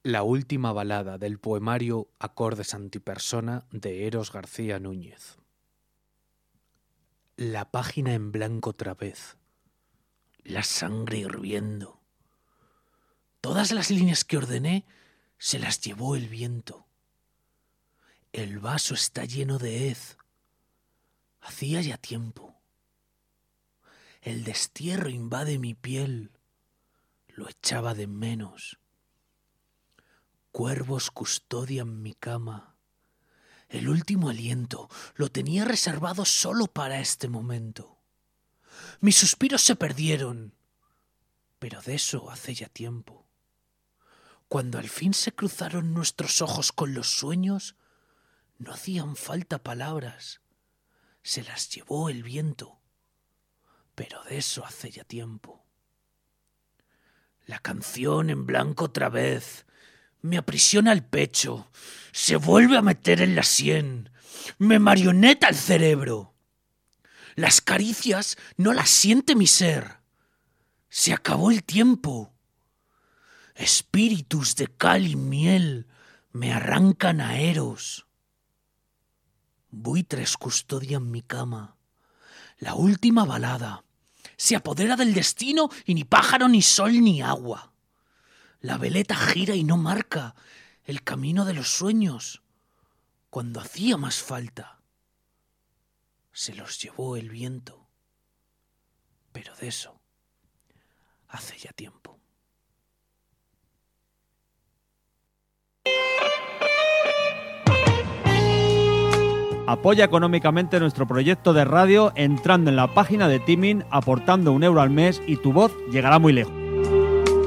La última balada del poemario Acordes antipersona de Eros García Núñez. La página en blanco otra vez, la sangre hirviendo. Todas las líneas que ordené se las llevó el viento. El vaso está lleno de hez. Hacía ya tiempo. El destierro invade mi piel. Lo echaba de menos. Cuervos custodian mi cama. El último aliento lo tenía reservado solo para este momento. Mis suspiros se perdieron, pero de eso hace ya tiempo. Cuando al fin se cruzaron nuestros ojos con los sueños, no hacían falta palabras. Se las llevó el viento, pero de eso hace ya tiempo. La canción en blanco otra vez me aprisiona el pecho, se vuelve a meter en la sien, me marioneta el cerebro. Las caricias no las siente mi ser. Se acabó el tiempo. Espíritus de cal y miel me arrancan a Eros. Buitres custodian mi cama. La última balada se apodera del destino y ni pájaro, ni sol, ni agua. La veleta gira y no marca el camino de los sueños cuando hacía más falta. Se los llevó el viento, pero de eso hace ya tiempo. Apoya económicamente nuestro proyecto de radio entrando en la página de Timin, aportando €1 al mes y tu voz llegará muy lejos.